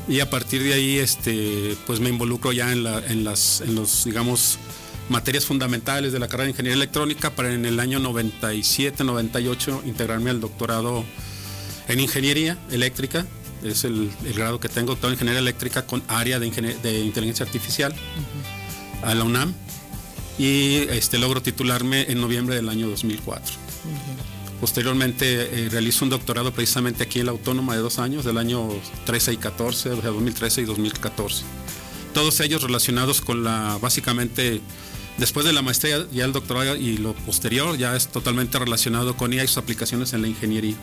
y a partir de ahí pues me involucro ya en los digamos materias fundamentales de la carrera de ingeniería electrónica para en el año 97-98 integrarme al doctorado en ingeniería eléctrica. Es el grado que tengo, doctorado en ingeniería eléctrica con área de inteligencia artificial a la UNAM, y logro titularme en noviembre del año 2004. Posteriormente realizo un doctorado precisamente aquí en la Autónoma de 2 años, del año 13 y 14, o sea, 2013 y 2014. Todos ellos relacionados con básicamente, después de la maestría, ya el doctorado y lo posterior ya es totalmente relacionado con IA y sus aplicaciones en la ingeniería.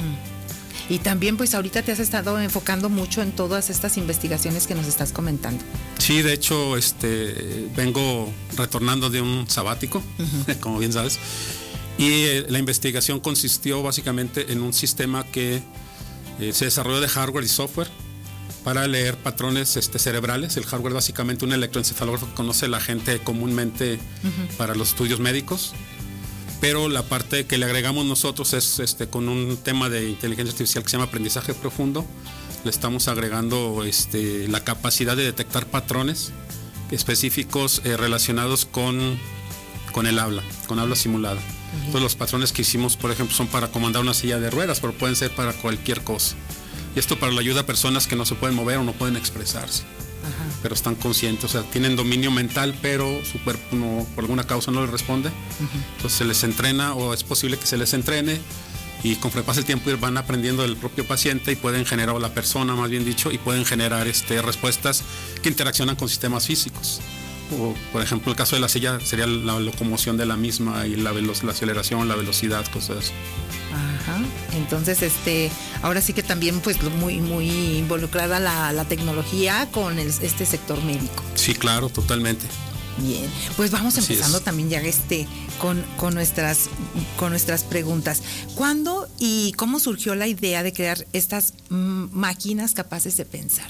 Y también pues ahorita te has estado enfocando mucho en todas estas investigaciones que nos estás comentando. Sí, de hecho vengo retornando de un sabático, como bien sabes, y la investigación consistió básicamente en un sistema que se desarrolló de hardware y software para leer patrones cerebrales. El hardware básicamente un electroencefalógrafo que conoce la gente comúnmente para los estudios médicos, pero la parte que le agregamos nosotros es con un tema de inteligencia artificial que se llama aprendizaje profundo. Le estamos agregando la capacidad de detectar patrones específicos relacionados con el habla, con habla simulada. Entonces los patrones que hicimos, por ejemplo, son para comandar una silla de ruedas, pero pueden ser para cualquier cosa. Y esto para la ayuda a personas que no se pueden mover o no pueden expresarse, pero están conscientes, o sea, tienen dominio mental, pero su cuerpo por alguna causa no les responde. Entonces se les entrena, o es posible que se les entrene, y conforme pasa el tiempo van aprendiendo del propio paciente y pueden generar, o la persona más bien dicho, y pueden generar respuestas que interaccionan con sistemas físicos. O, por ejemplo, el caso de la silla sería la locomoción de la misma y la aceleración, la velocidad, cosas así. Entonces, ahora sí que también pues muy involucrada la tecnología con este sector médico. Sí, claro, totalmente. Bien, pues vamos empezando también ya con nuestras preguntas. ¿Cuándo y cómo surgió la idea de crear estas máquinas capaces de pensar?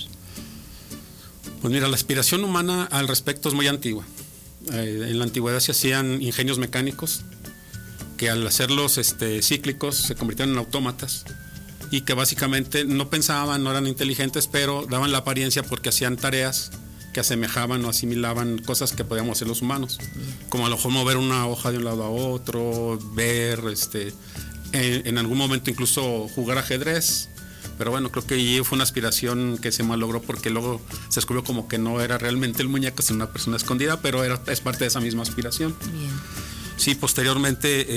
Pues mira, la aspiración humana al respecto es muy antigua. En la antigüedad se hacían ingenios mecánicos que al hacerlos cíclicos se convirtieron en autómatas, y que básicamente no pensaban, no eran inteligentes, pero daban la apariencia porque hacían tareas que asemejaban o asimilaban cosas que podíamos hacer los humanos, como a lo mejor mover una hoja de un lado a otro, ver, en algún momento incluso jugar ajedrez. Pero bueno, creo que allí fue una aspiración que se malogró, porque luego se descubrió como que no era realmente el muñeco, sino una persona escondida, pero es parte de esa misma aspiración. Bien. Sí, posteriormente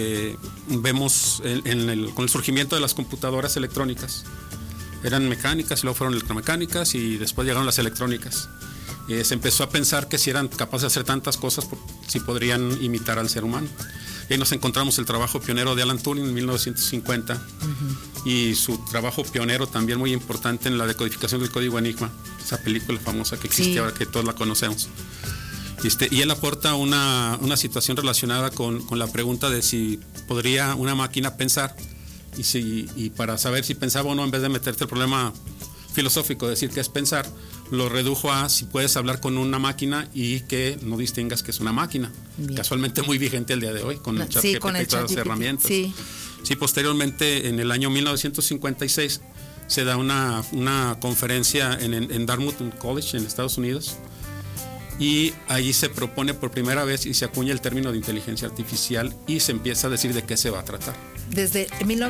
vemos con el surgimiento de las computadoras electrónicas. Eran mecánicas y luego fueron electromecánicas y después llegaron las electrónicas. Se empezó a pensar que si eran capaces de hacer tantas cosas, si podrían imitar al ser humano. Y ahí nos encontramos el trabajo pionero de Alan Turing en 1950 y su trabajo pionero también muy importante en la decodificación del código Enigma, esa película famosa que existe ahora, que todos la conocemos. Y él aporta una situación relacionada con la pregunta de si podría una máquina pensar, y para saber si pensaba o no, en vez de meterte el problema filosófico de decir qué es pensar, lo redujo a si puedes hablar con una máquina y que no distingas que es una máquina. Bien. Casualmente muy vigente el día de hoy con el ChatGPT y todas las herramientas. Sí, posteriormente en el año 1956 se da una conferencia en Dartmouth College en Estados Unidos, y allí se propone por primera vez y se acuña el término de inteligencia artificial y se empieza a decir de qué se va a tratar. ¿Desde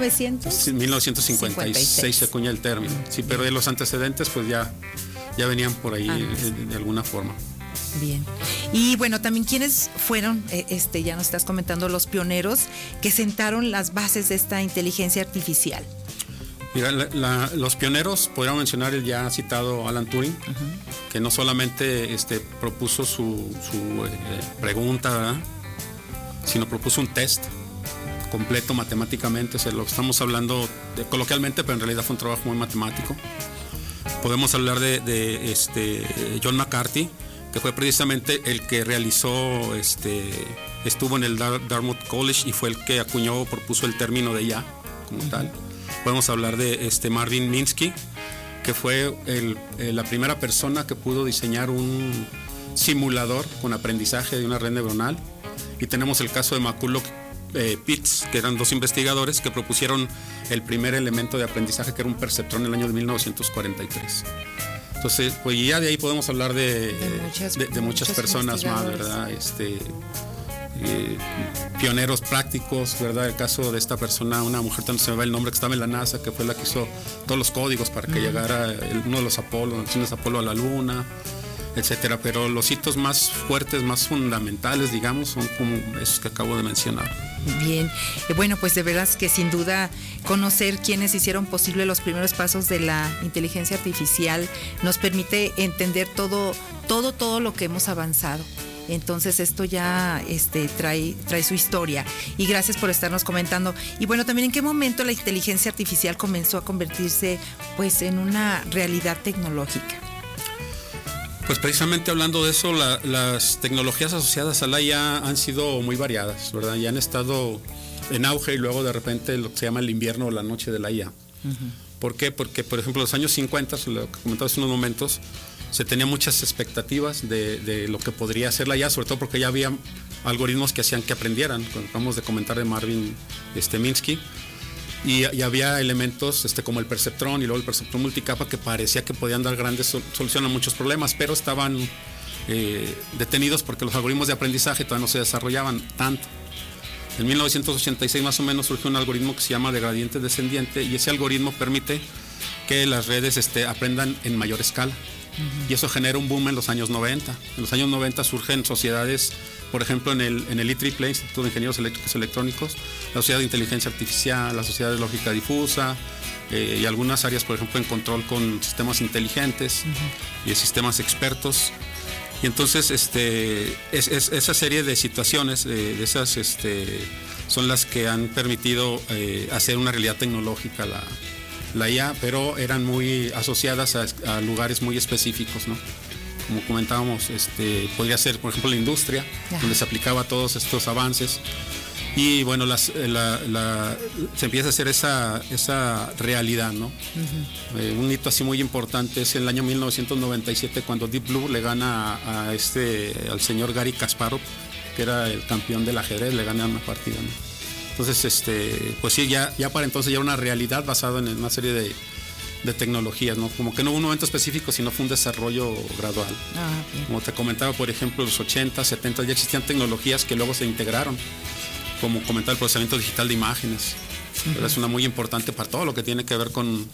1956 se acuña el término? Sí, pero de los antecedentes pues ya venían por ahí de alguna forma. Bien. Y bueno, también ¿quiénes fueron, ya nos estás comentando, los pioneros que sentaron las bases de esta inteligencia artificial? Mira, los pioneros, podríamos mencionar el ya citado Alan Turing, que no solamente propuso su pregunta, ¿verdad?, sino propuso un test completo matemáticamente. Lo estamos hablando coloquialmente, pero en realidad fue un trabajo muy matemático. Podemos hablar de John McCarthy, que fue precisamente el que realizó, estuvo en el Dartmouth College y fue el que acuñó o propuso el término de IA como tal. Podemos hablar de Marvin Minsky, que fue la primera persona que pudo diseñar un simulador con aprendizaje de una red neuronal. Y tenemos el caso de McCulloch Pitts, que eran dos investigadores que propusieron el primer elemento de aprendizaje, que era un perceptrón, en el año de 1943. Entonces, pues ya de ahí podemos hablar de muchas personas más, ¿verdad? Pioneros prácticos, ¿verdad? El caso de esta persona, una mujer, tanto se me va el nombre, que estaba en la NASA, que fue la que hizo todos los códigos para que llegara uno de los Apolo, las misiones Apolo a la Luna, etcétera. Pero los hitos más fuertes, más fundamentales, digamos, son como esos que acabo de mencionar. Bien, bueno, pues de verdad que sin duda conocer quiénes hicieron posible los primeros pasos de la inteligencia artificial nos permite entender todo lo que hemos avanzado. Entonces esto ya trae su historia, y gracias por estarnos comentando. Y bueno, también en qué momento la inteligencia artificial comenzó a convertirse pues en una realidad tecnológica. Pues precisamente hablando de eso, las tecnologías asociadas a la IA han sido muy variadas, ¿verdad? Ya han estado en auge, y luego de repente lo que se llama el invierno o la noche de la IA. ¿Por qué? Porque, por ejemplo, en los años 50, lo que comentaba hace unos momentos, se tenía muchas expectativas de lo que podría hacer la IA, sobre todo porque ya había algoritmos que hacían que aprendieran. Acabamos de comentar de Marvin Minsky. Y había elementos como el perceptrón y luego el perceptrón multicapa, que parecía que podían dar grandes soluciones a muchos problemas, pero estaban detenidos porque los algoritmos de aprendizaje todavía no se desarrollaban tanto. En 1986 más o menos surgió un algoritmo que se llama de gradiente descendiente, y ese algoritmo permite que las redes aprendan en mayor escala. Y eso genera un boom en los años 90. En los años 90 surgen sociedades, por ejemplo, en el IEEE, Instituto de Ingenieros Eléctricos y Electrónicos, la Sociedad de Inteligencia Artificial, la Sociedad de Lógica Difusa, y algunas áreas, por ejemplo, en control con sistemas inteligentes y sistemas expertos. Y entonces esa serie de situaciones, de esas son las que han permitido hacer una realidad tecnológica la IA, pero eran muy asociadas a lugares muy específicos, ¿no? Como comentábamos, podría ser, por ejemplo, la industria, donde se aplicaba todos estos avances. Y bueno, se empieza a hacer esa realidad, ¿no? Un hito así muy importante es el año 1997, cuando Deep Blue le gana al señor Garry Kasparov, que era el campeón del ajedrez, le gana una partida, ¿no? Entonces, pues sí, ya para entonces ya una realidad basada en una serie de tecnologías, ¿no? Como que no hubo un momento específico, sino fue un desarrollo gradual. Como te comentaba, por ejemplo, en los 80, 70 ya existían tecnologías que luego se integraron, como comentar el procesamiento digital de imágenes. Es una muy importante para todo lo que tiene que ver con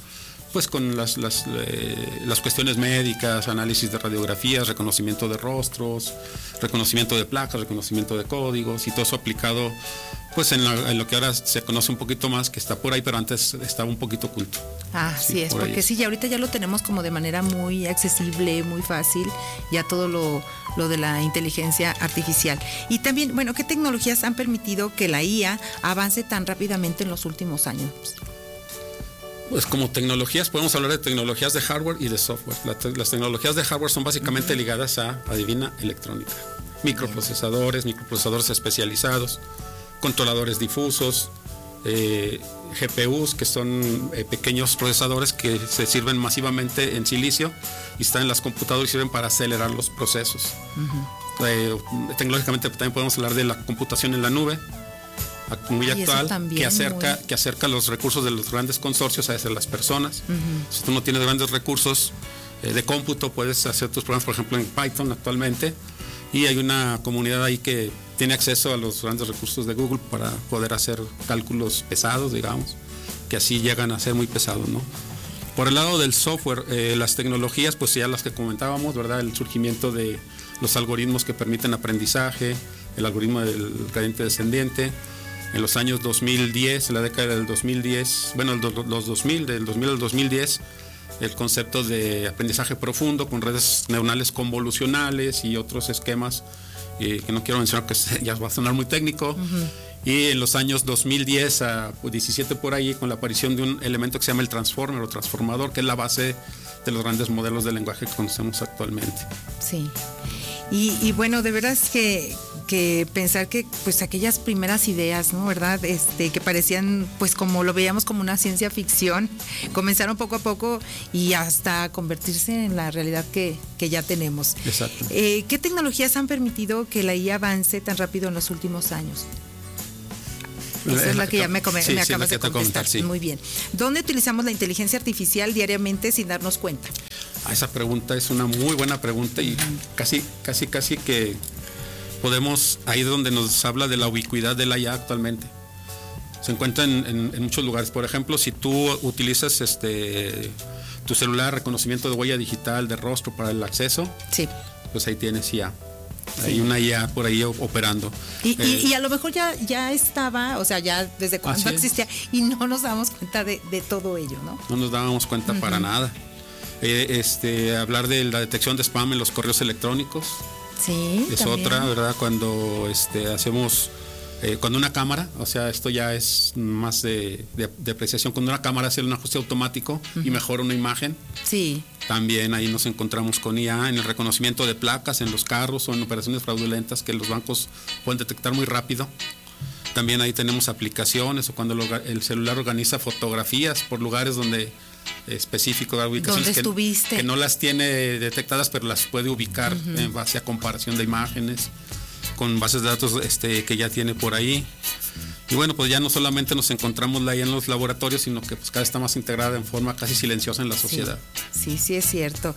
las cuestiones médicas, análisis de radiografías, reconocimiento de rostros, reconocimiento de placas, reconocimiento de códigos, y todo eso aplicado pues en lo que ahora se conoce un poquito más, que está por ahí, pero antes estaba un poquito oculto. Así es, porque sí, ya ahorita ya lo tenemos como de manera muy accesible, muy fácil, ya todo lo de la inteligencia artificial. Y también, bueno, ¿qué tecnologías han permitido que la IA avance tan rápidamente en los últimos años? Pues como tecnologías, podemos hablar de tecnologías de hardware y de software. Las tecnologías de hardware son básicamente ligadas a, adivina, electrónica. Microprocesadores especializados, controladores difusos, GPUs, que son pequeños procesadores que se sirven masivamente en silicio y están en las computadoras y sirven para acelerar los procesos. Tecnológicamente también podemos hablar de la computación en la nube, muy actual, que acerca los recursos de los grandes consorcios a las personas. Si tú no tienes grandes recursos de cómputo, puedes hacer tus programas, por ejemplo, en Python actualmente, y hay una comunidad ahí que tiene acceso a los grandes recursos de Google para poder hacer cálculos pesados, digamos, que así llegan a ser muy pesados, ¿no? Por el lado del software, las tecnologías, pues ya las que comentábamos, ¿verdad? El surgimiento de los algoritmos que permiten aprendizaje, el algoritmo del gradiente descendiente. En los años 2010, en la década del 2010, bueno, los 2000, del 2000 al 2010, el concepto de aprendizaje profundo con redes neuronales convolucionales y otros esquemas que no quiero mencionar, que ya va a sonar muy técnico. Y en los años 2010 a 17 por ahí, con la aparición de un elemento que se llama el transformer o transformador, que es la base de los grandes modelos de lenguaje que conocemos actualmente. Sí. Y bueno, de verdad es que pensar que pues aquellas primeras ideas, ¿no? ¿Verdad? Que parecían pues como lo veíamos como una ciencia ficción, comenzaron poco a poco y hasta convertirse en la realidad que ya tenemos. Exacto. ¿Qué tecnologías han permitido que la IA avance tan rápido en los últimos años? Esa es la que ya me acabas de contestar. Sí. Muy bien. ¿Dónde utilizamos la inteligencia artificial diariamente sin darnos cuenta? Esa pregunta es una muy buena pregunta y casi que podemos, ahí es donde nos habla de la ubicuidad de la IA actualmente. Se encuentra en muchos lugares. Por ejemplo, si tú utilizas tu celular, reconocimiento de huella digital, de rostro para el acceso, sí, pues ahí tienes IA. Hay una IA por ahí operando. Y a lo mejor ya estaba, o sea, ya desde cuando existía, y no nos damos cuenta de todo ello, ¿no? No nos dábamos cuenta para nada. Hablar de la detección de spam en los correos electrónicos. Sí, es también. Otra, ¿verdad? Cuando hacemos, cuando una cámara, o sea, esto ya es más de apreciación, cuando una cámara hace un ajuste automático y mejora una imagen. Sí. También ahí nos encontramos con IA en el reconocimiento de placas en los carros o en operaciones fraudulentas que los bancos pueden detectar muy rápido. También ahí tenemos aplicaciones o cuando el celular organiza fotografías por lugares donde específico de ubicaciones que no las tiene detectadas, pero las puede ubicar en base a comparación de imágenes con bases de datos que ya tiene por ahí. Y bueno, pues ya no solamente nos encontramos ahí en los laboratorios, sino que pues cada vez está más integrada en forma casi silenciosa en la sociedad. Sí, es cierto.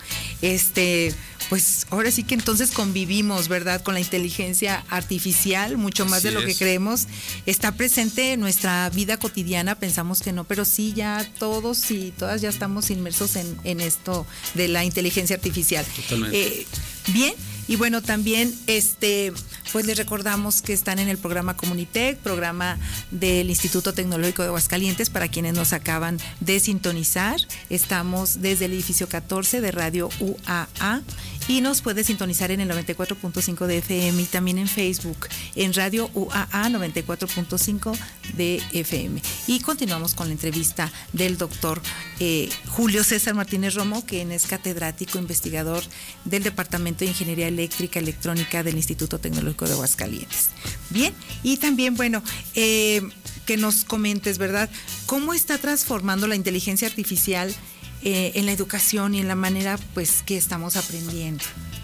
Pues ahora sí que entonces convivimos, ¿verdad? Con la inteligencia artificial, mucho más de lo que creemos. Está presente en nuestra vida cotidiana, pensamos que no, pero sí, ya todos y todas ya estamos inmersos en esto de la inteligencia artificial. Totalmente. Bien. Y bueno, también pues les recordamos que están en el programa Comunitec, programa del Instituto Tecnológico de Aguascalientes, para quienes nos acaban de sintonizar. Estamos desde el edificio 14 de Radio UAA y nos puede sintonizar en el 94.5 de FM y también en Facebook, en Radio UAA 94.5 de FM. Y continuamos con la entrevista del doctor Julio César Martínez Romo, quien es catedrático investigador del Departamento de Ingeniería Eléctrica Electrónica del Instituto Tecnológico de Aguascalientes. Bien, y también, bueno, que nos comentes, ¿verdad?, cómo está transformando la inteligencia artificial en la educación y en la manera, pues, que estamos aprendiendo.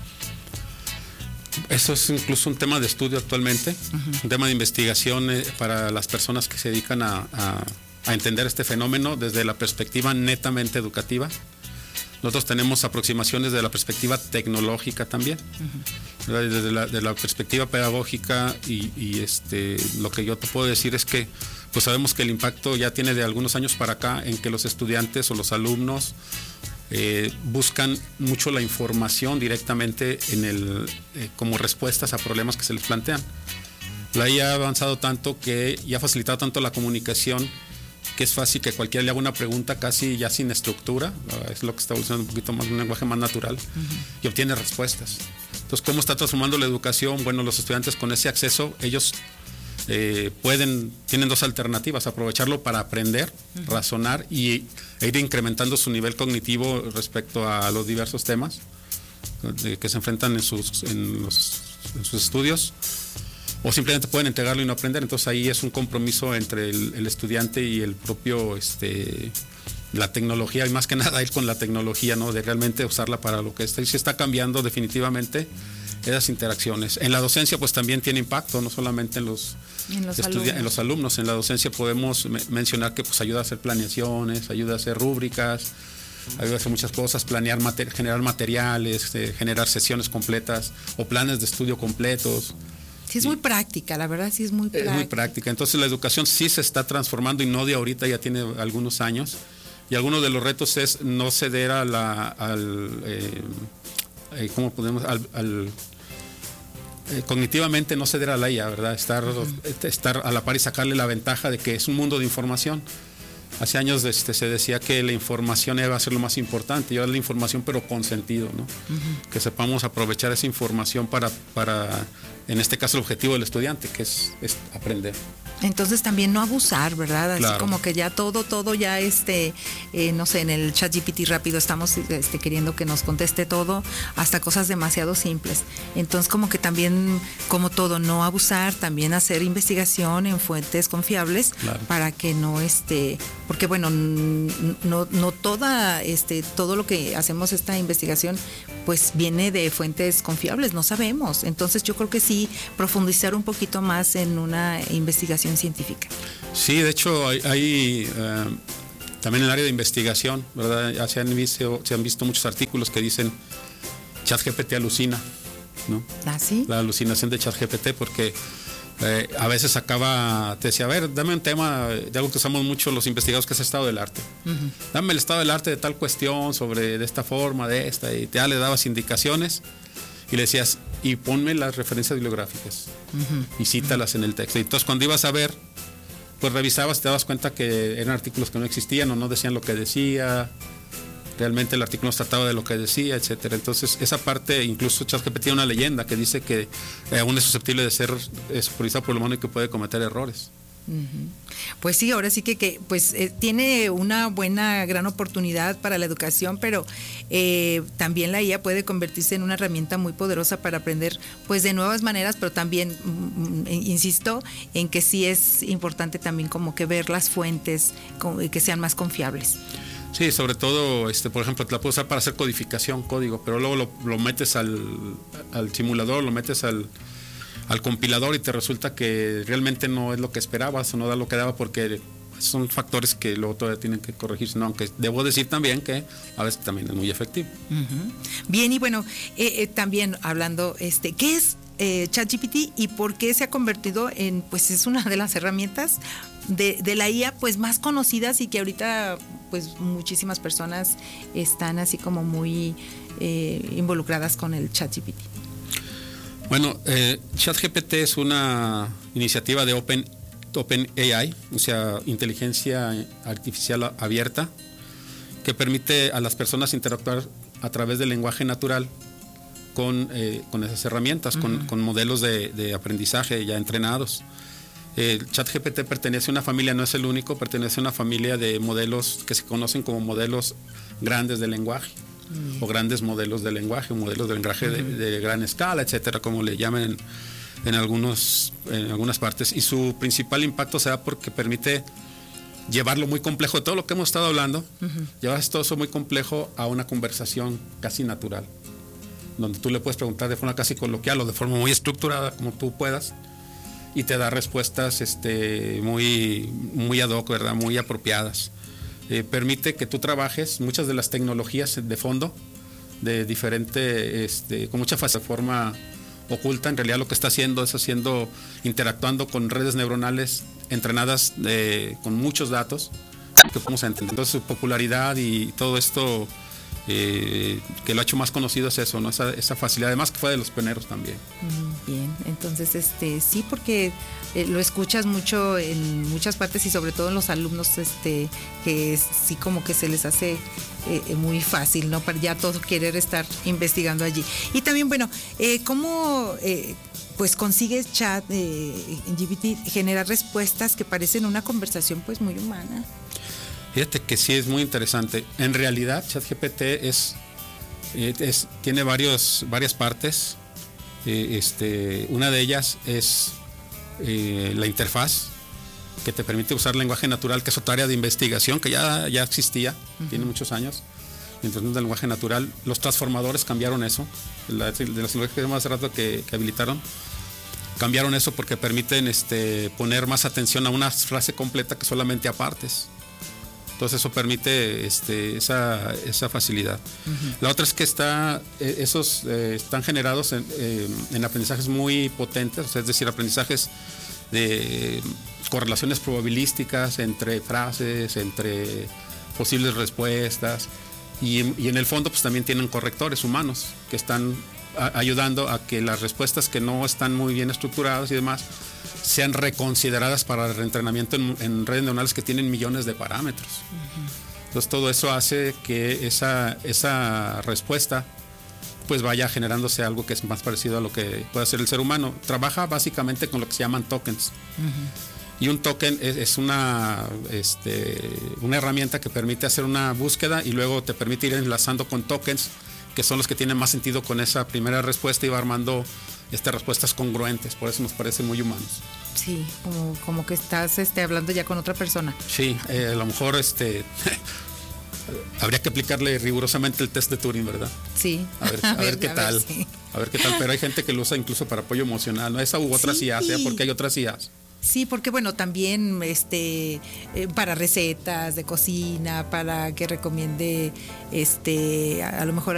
Eso es incluso un tema de estudio actualmente, un tema de investigación para las personas que se dedican a entender este fenómeno desde la perspectiva netamente educativa. Nosotros tenemos aproximaciones de la perspectiva tecnológica también, desde la perspectiva pedagógica y lo que yo te puedo decir es que pues sabemos que el impacto ya tiene de algunos años para acá en que los estudiantes o los alumnos buscan mucho la información directamente como respuestas a problemas que se les plantean. La IA ha avanzado tanto y ha facilitado tanto la comunicación que es fácil que cualquiera le haga una pregunta casi ya sin estructura, es lo que está evolucionando un poquito más, un lenguaje más natural, y obtiene respuestas. Entonces, ¿cómo está transformando la educación? Bueno, los estudiantes con ese acceso, ellos tienen dos alternativas: aprovecharlo para aprender, razonar e ir incrementando su nivel cognitivo respecto a los diversos temas que se enfrentan en sus estudios, o simplemente pueden entregarlo y no aprender. Entonces ahí es un compromiso entre el estudiante y el propio la tecnología, y más que nada ir con la tecnología, ¿no?, de realmente usarla para lo que está. Y se está cambiando definitivamente esas interacciones. En la docencia pues también tiene impacto, no solamente en los alumnos. En la docencia podemos mencionar que pues ayuda a hacer planeaciones, ayuda a hacer rúbricas, ayuda a hacer muchas cosas, generar materiales, generar sesiones completas o planes de estudio completos. Sí, es muy práctica, la verdad sí es muy práctica. Es muy práctica. Entonces la educación sí se está transformando y no de ahorita, ya tiene algunos años. Y algunos de los retos es no ceder cognitivamente no ceder a la IA, ¿verdad? Estar a la par y sacarle la ventaja de que es un mundo de información. Hace años se decía que la información iba a ser lo más importante, y ahora la información pero con sentido, ¿no? Que sepamos aprovechar esa información para en este caso el objetivo del estudiante, que es aprender. Entonces también no abusar, ¿verdad? Así claro. Como que ya todo ya no sé, en el ChatGPT rápido estamos queriendo que nos conteste todo, hasta cosas demasiado simples. Entonces como que también, como todo, no abusar, también hacer investigación en fuentes confiables, claro, para que no porque bueno, no todo lo que hacemos esta investigación pues viene de fuentes confiables, no sabemos. Entonces yo creo que sí, profundizar un poquito más en una investigación divulgación científica. Sí, de hecho hay también en el área de investigación, ¿verdad? Ya se han visto muchos artículos que dicen ChatGPT alucina, ¿no? ¿Ah, sí? La alucinación de ChatGPT, porque a veces te decía, a ver, dame un tema de algo que usamos mucho los investigadores, que es el estado del arte. Uh-huh. Dame el estado del arte de tal cuestión, de esta forma, de esta, y ya le dabas indicaciones y le decías, y ponme las referencias bibliográficas, uh-huh, y cítalas, uh-huh, en el texto. Y entonces cuando ibas a ver, pues revisabas y te dabas cuenta que eran artículos que no existían o no decían lo que decía. Realmente el artículo no trataba de lo que decía, etcétera. Entonces, esa parte, incluso ChatGPT tiene una leyenda que dice que aún es susceptible de ser supervisado por el humano y que puede cometer errores. Uh-huh. Pues sí, ahora sí que tiene una gran oportunidad para la educación, pero también la IA puede convertirse en una herramienta muy poderosa para aprender pues de nuevas maneras, pero también insisto en que sí es importante también como que ver las fuentes que sean más confiables. Sí, sobre todo, por ejemplo, te la puedo usar para hacer codificación, código, pero luego lo metes al simulador, lo metes al compilador y te resulta que realmente no es lo que esperabas o no da lo que daba, porque son factores que luego todavía tienen que corregirse, ¿no? Aunque debo decir también que a veces también es muy efectivo. Uh-huh. Bien, y bueno, también hablando, ¿qué es ChatGPT y por qué se ha convertido en, pues es una de las herramientas de la IA pues más conocidas y que ahorita pues muchísimas personas están así como muy involucradas con el ChatGPT? Bueno, ChatGPT es una iniciativa de OpenAI, o sea, inteligencia artificial abierta, que permite a las personas interactuar a través del lenguaje natural con esas herramientas, uh-huh, con modelos de aprendizaje ya entrenados. El ChatGPT pertenece a una familia, no es el único, pertenece a una familia de modelos que se conocen como modelos grandes de lenguaje, o grandes modelos de lenguaje, modelos de lenguaje, uh-huh, de gran escala, etcétera, como le llaman en algunas partes. Y su principal impacto se da porque permite llevar lo muy complejo de todo lo que hemos estado hablando, uh-huh, llevar todo eso muy complejo a una conversación casi natural, donde tú le puedes preguntar de forma casi coloquial o de forma muy estructurada, como tú puedas, y te da respuestas muy ad hoc, ¿verdad? Muy apropiadas. Permite que tú trabajes muchas de las tecnologías de fondo de diferente, con mucha forma oculta. En realidad lo que está haciendo es interactuando con redes neuronales entrenadas con muchos datos que podemos entender. Entonces su popularidad y todo esto que lo ha hecho más conocido es eso, ¿no? Esa facilidad, además que fue de los pioneros también. Bien, entonces sí, porque lo escuchas mucho en muchas partes y sobre todo en los alumnos, que sí como que se les hace muy fácil, ¿no? Para ya todo querer estar investigando allí. Y también, bueno, ¿cómo pues consigues GPT generar respuestas que parecen una conversación pues muy humana? Fíjate que sí es muy interesante. En realidad, ChatGPT tiene varias partes. Una de ellas es la interfaz, que te permite usar lenguaje natural, que es otra área de investigación que ya existía, uh-huh, tiene muchos años. Entonces, el lenguaje natural, los transformadores cambiaron eso. De las tecnologías que vimos hace rato que habilitaron, cambiaron eso porque permiten poner más atención a una frase completa que solamente a partes. Entonces eso permite esa facilidad. Uh-huh. La otra es que están generados en aprendizajes muy potentes, o sea, es decir, aprendizajes de correlaciones probabilísticas entre frases, entre posibles respuestas, y en el fondo pues también tienen correctores humanos que están ayudando a que las respuestas que no están muy bien estructuradas y demás sean reconsideradas para el reentrenamiento en redes neuronales que tienen millones de parámetros. Uh-huh. Entonces todo eso hace que esa respuesta pues vaya generándose algo que es más parecido a lo que puede hacer el ser humano. Trabaja básicamente con lo que se llaman tokens. Uh-huh. Y un token es una herramienta que permite hacer una búsqueda y luego te permite ir enlazando con tokens que son los que tienen más sentido con esa primera respuesta y va armando respuestas congruentes. Por eso nos parecen muy humanos. Sí, como que estás hablando ya con otra persona. Sí, a lo mejor habría que aplicarle rigurosamente el test de Turing, ¿verdad? Sí. A ver qué tal. Sí. A ver qué tal, pero hay gente que lo usa incluso para apoyo emocional, ¿no? Esa u otras IAs, porque hay otras IAs. Sí, porque bueno, también para recetas de cocina, para que recomiende a lo mejor